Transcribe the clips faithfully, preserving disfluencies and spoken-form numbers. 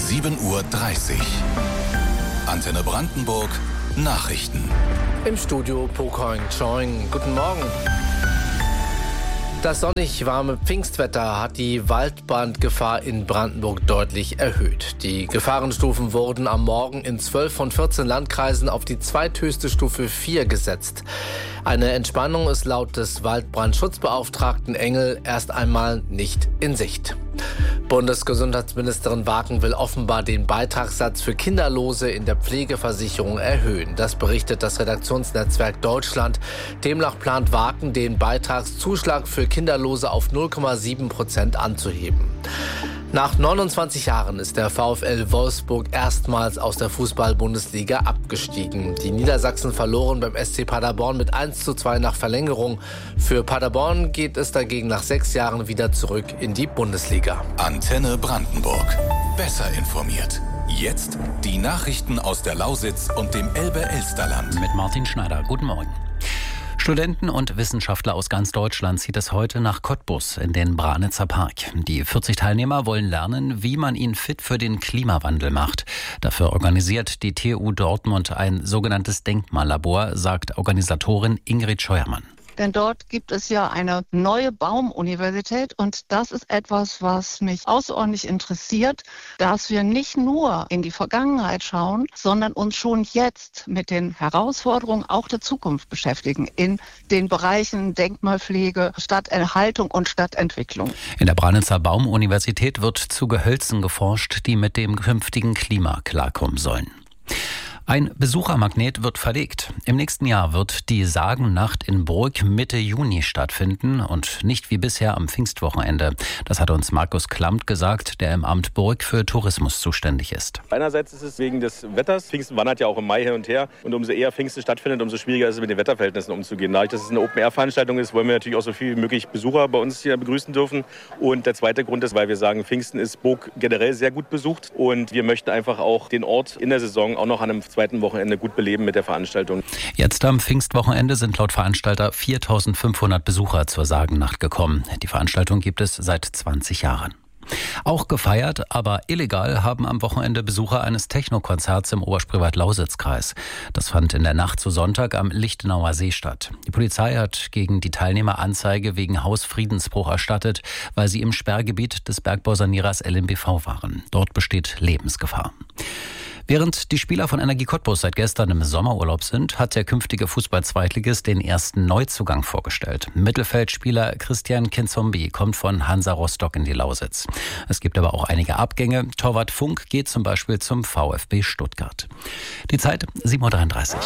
sieben Uhr dreißig. Antenne Brandenburg, Nachrichten. Im Studio Pokoing Choing. Guten Morgen. Das sonnig warme Pfingstwetter hat die Waldbrandgefahr in Brandenburg deutlich erhöht. Die Gefahrenstufen wurden am Morgen in zwölf von vierzehn Landkreisen auf die zweithöchste Stufe vier gesetzt. Eine Entspannung ist laut des Waldbrandschutzbeauftragten Engel erst einmal nicht in Sicht. Bundesgesundheitsministerin Waken will offenbar den Beitragssatz für Kinderlose in der Pflegeversicherung erhöhen. Das berichtet das Redaktionsnetzwerk Deutschland. Demnach plant Waken, den Beitragszuschlag für Kinderlose auf null Komma sieben Prozent anzuheben. Nach neunundzwanzig Jahren ist der VfL Wolfsburg erstmals aus der Fußball-Bundesliga abgestiegen. Die Niedersachsen verloren beim S C Paderborn mit eins zu zwei nach Verlängerung. Für Paderborn geht es dagegen nach sechs Jahren wieder zurück in die Bundesliga. Antenne Brandenburg. Besser informiert. Jetzt die Nachrichten aus der Lausitz und dem Elbe-Elsterland. Mit Martin Schneider. Guten Morgen. Studenten und Wissenschaftler aus ganz Deutschland zieht es heute nach Cottbus in den Branitzer Park. Die vierzig Teilnehmer wollen lernen, wie man ihn fit für den Klimawandel macht. Dafür organisiert die T U Dortmund ein sogenanntes Denkmallabor, sagt Organisatorin Ingrid Scheuermann. Denn dort gibt es ja eine neue Baumuniversität und das ist etwas, was mich außerordentlich interessiert, dass wir nicht nur in die Vergangenheit schauen, sondern uns schon jetzt mit den Herausforderungen auch der Zukunft beschäftigen in den Bereichen Denkmalpflege, Stadterhaltung und Stadtentwicklung. In der Branitzer Baumuniversität wird zu Gehölzen geforscht, die mit dem künftigen Klima klarkommen sollen. Ein Besuchermagnet wird verlegt. Im nächsten Jahr wird die Sagennacht in Brugg Mitte Juni stattfinden und nicht wie bisher am Pfingstwochenende. Das hat uns Markus Klamt gesagt, der im Amt Brugg für Tourismus zuständig ist. Einerseits ist es wegen des Wetters. Pfingsten wandert ja auch im Mai hin und her. Und umso eher Pfingsten stattfindet, umso schwieriger ist es, mit den Wetterverhältnissen umzugehen. Dadurch, dass es eine Open-Air-Veranstaltung ist, wollen wir natürlich auch so viel wie möglich Besucher bei uns hier begrüßen dürfen. Und der zweite Grund ist, weil wir sagen, Pfingsten ist Brugg generell sehr gut besucht. Und wir möchten einfach auch den Ort in der Saison auch noch an einem zweiten Wochenende gut beleben mit der Veranstaltung. Jetzt am Pfingstwochenende sind laut Veranstalter viertausendfünfhundert Besucher zur Sagennacht gekommen. Die Veranstaltung gibt es seit zwanzig Jahren. Auch gefeiert, aber illegal haben am Wochenende Besucher eines Techno-Konzerts im Oberspreewald-Lausitzkreis. Das fand in der Nacht zu Sonntag am Lichtenauer See statt. Die Polizei hat gegen die Teilnehmer Anzeige wegen Hausfriedensbruch erstattet, weil sie im Sperrgebiet des Bergbausanierers L M B V waren. Dort besteht Lebensgefahr. Während die Spieler von Energie Cottbus seit gestern im Sommerurlaub sind, hat der künftige Fußball-Zweitligist den ersten Neuzugang vorgestellt. Mittelfeldspieler Christian Kinzombie kommt von Hansa Rostock in die Lausitz. Es gibt aber auch einige Abgänge. Torwart Funk geht zum Beispiel zum VfB Stuttgart. Die Zeit sieben Uhr dreiunddreißig.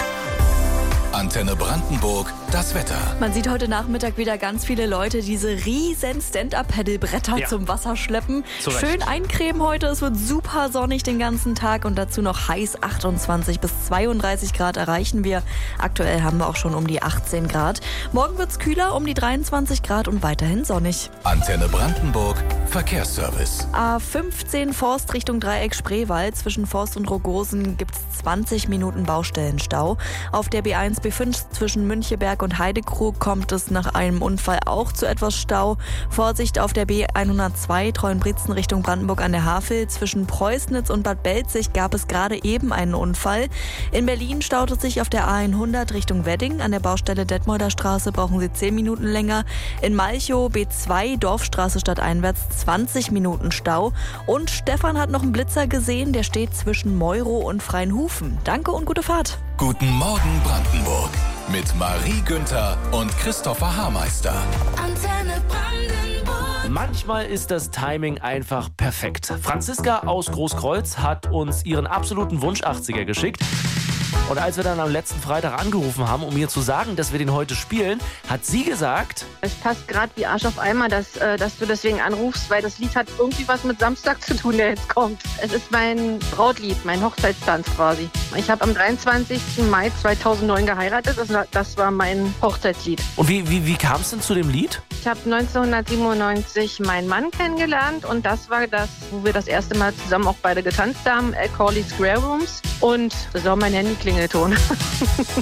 Antenne Brandenburg, das Wetter. Man sieht heute Nachmittag wieder ganz viele Leute diese riesen Stand-Up-Pedal-Bretter ja. zum Wasser schleppen. Zurecht. Schön eincremen heute, es wird super sonnig den ganzen Tag und dazu noch heiß. achtundzwanzig bis zweiunddreißig Grad erreichen wir. Aktuell haben wir auch schon um die achtzehn Grad. Morgen wird es kühler, um die dreiundzwanzig Grad und weiterhin sonnig. Antenne Brandenburg, Verkehrsservice. A fünfzehn Forst Richtung Dreieck Spreewald. Zwischen Forst und Rogosen gibt es zwanzig Minuten Baustellenstau. Auf der B eins B fünf zwischen Müncheberg und Heidekrug kommt es nach einem Unfall auch zu etwas Stau. Vorsicht auf der B hundertzwei Treuenbrietzen Richtung Brandenburg an der Havel. Zwischen Preußnitz und Bad Belzig gab es gerade eben einen Unfall. In Berlin staut es sich auf der A hundert Richtung Wedding. An der Baustelle Detmolder Straße brauchen Sie zehn Minuten länger. In Malchow B zwei Dorfstraße stadteinwärts zwanzig Minuten Stau. Und Stefan hat noch einen Blitzer gesehen, der steht zwischen Meuro und Freienhufen. Danke und gute Fahrt. Guten Morgen Brandenburg mit Marie Günther und Christopher Haarmeister. Antenne Brandenburg. Manchmal ist das Timing einfach perfekt. Franziska aus Großkreuz hat uns ihren absoluten Wunsch achtziger geschickt. Und als wir dann am letzten Freitag angerufen haben, um ihr zu sagen, dass wir den heute spielen, hat sie gesagt: Es passt gerade wie Arsch auf Eimer, dass, äh, dass du deswegen anrufst, weil das Lied hat irgendwie was mit Samstag zu tun, der jetzt kommt. Es ist mein Brautlied, mein Hochzeitstanz quasi. Ich habe am dreiundzwanzigsten Mai zweitausendneun geheiratet, das, das war mein Hochzeitslied. Und wie, wie, wie kam es denn zu dem Lied? Ich habe neunzehnhundertsiebenundneunzig meinen Mann kennengelernt und das war das, wo wir das erste Mal zusammen auch beide getanzt haben, Al Corley Square Rooms. Und das war mein Handy-Klingelton.